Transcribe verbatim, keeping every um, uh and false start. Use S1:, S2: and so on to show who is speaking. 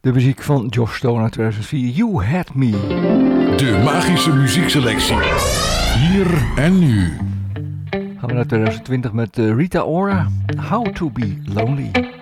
S1: De muziek van Josh Stone uit tweeduizend vier, You Had Me.
S2: De magische muziekselectie. Hier en nu.
S1: Gaan we naar tweeduizend twintig met Rita Ora, How to Be Lonely.